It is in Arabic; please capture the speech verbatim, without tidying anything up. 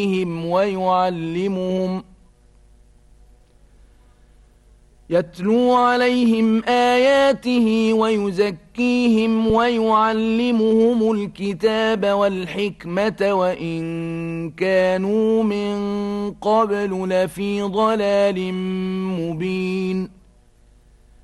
ويعلمهم يتلو عليهم آياته ويزكيهم ويعلمهم الكتاب والحكمة وإن كانوا من قبل لفي ضلال مبين